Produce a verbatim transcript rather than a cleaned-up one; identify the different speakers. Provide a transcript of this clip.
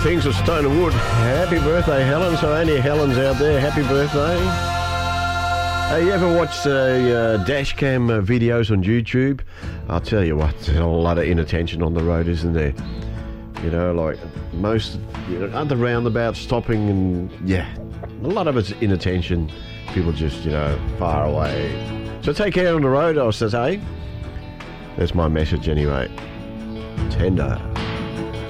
Speaker 1: Things of Stone and Wood. Happy birthday, Helen. So any Helens out there, happy birthday. Hey, you ever watched the uh, dash cam uh, videos on YouTube? I'll tell you what, there's a lot of inattention on the road, isn't there? You know, like most, you know, other roundabouts stopping and, yeah, a lot of it's inattention. People just, you know, far away. So take care on the road, I says, hey. That's my message anyway. Tender.